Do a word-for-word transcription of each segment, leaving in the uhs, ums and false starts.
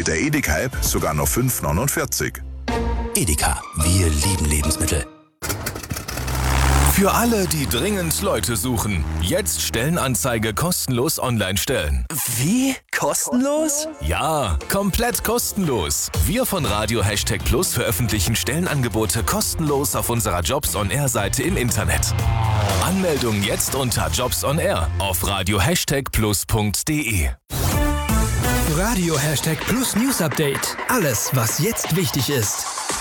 Mit der Edeka-App sogar noch fünf neunundvierzig. Edeka, wir lieben Lebensmittel. Für alle, die dringend Leute suchen, jetzt Stellenanzeige kostenlos online stellen. Wie? Kostenlos? Ja, komplett kostenlos. Wir von Radio Hashtag Plus veröffentlichen Stellenangebote kostenlos auf unserer Jobs on Air Seite im Internet. Anmeldung jetzt unter Jobs on Air auf radio hashtag plus punkt de. Radio Hashtag Plus News Update. Alles, was jetzt wichtig ist.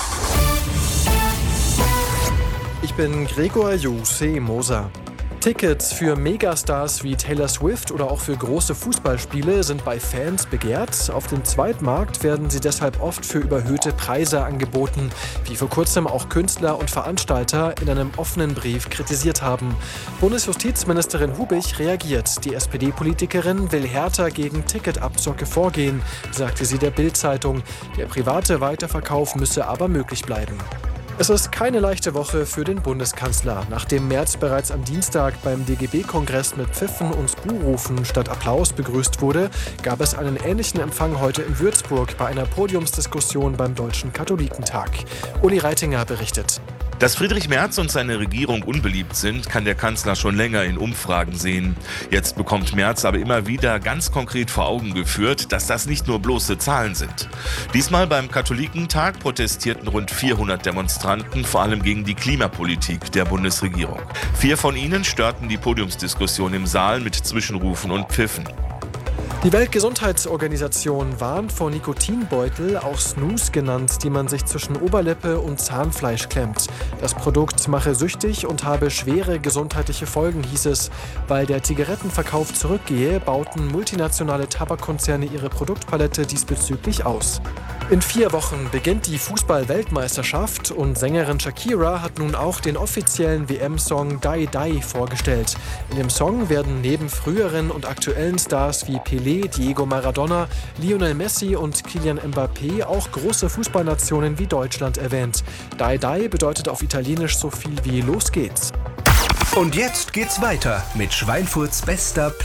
Ich bin Gregor Jose Moser. Tickets für Megastars wie Taylor Swift oder auch für große Fußballspiele sind bei Fans begehrt. Auf dem Zweitmarkt werden sie deshalb oft für überhöhte Preise angeboten, wie vor kurzem auch Künstler und Veranstalter in einem offenen Brief kritisiert haben. Bundesjustizministerin Hubich reagiert. Die S P D-Politikerin will härter gegen Ticketabzocke vorgehen, sagte sie der Bild-Zeitung. Der private Weiterverkauf müsse aber möglich bleiben. Es ist keine leichte Woche für den Bundeskanzler. Nachdem Merz bereits am Dienstag beim D G B-Kongress mit Pfiffen und Buhrufen statt Applaus begrüßt wurde, gab es einen ähnlichen Empfang heute in Würzburg bei einer Podiumsdiskussion beim Deutschen Katholikentag. Uli Reitinger berichtet. Dass Friedrich Merz und seine Regierung unbeliebt sind, kann der Kanzler schon länger in Umfragen sehen. Jetzt bekommt Merz aber immer wieder ganz konkret vor Augen geführt, dass das nicht nur bloße Zahlen sind. Diesmal beim Katholikentag protestierten rund vierhundert Demonstranten, vor allem gegen die Klimapolitik der Bundesregierung. Vier von ihnen störten die Podiumsdiskussion im Saal mit Zwischenrufen und Pfiffen. Die Weltgesundheitsorganisation warnt vor Nikotinbeutel, auch Snus genannt, die man sich zwischen Oberlippe und Zahnfleisch klemmt. Das Produkt mache süchtig und habe schwere gesundheitliche Folgen, hieß es. Weil der Zigarettenverkauf zurückgehe, bauten multinationale Tabakkonzerne ihre Produktpalette diesbezüglich aus. In vier Wochen beginnt die Fußball-Weltmeisterschaft und Sängerin Shakira hat nun auch den offiziellen W M-Song Die Die vorgestellt. In dem Song werden neben früheren und aktuellen Stars wie Pelé, Diego Maradona, Lionel Messi und Kylian Mbappé auch große Fußballnationen wie Deutschland erwähnt. Die Die bedeutet auf Italienisch so viel wie Los geht's. Und jetzt geht's weiter mit Schweinfurts bester Platz.